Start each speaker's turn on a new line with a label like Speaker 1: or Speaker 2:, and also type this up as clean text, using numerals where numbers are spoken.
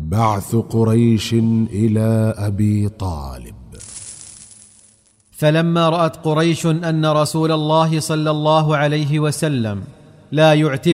Speaker 1: بعث قريش إلى أبي طالب.
Speaker 2: فلما رأت قريش أن رسول الله صلى الله عليه وسلم لا يعتبر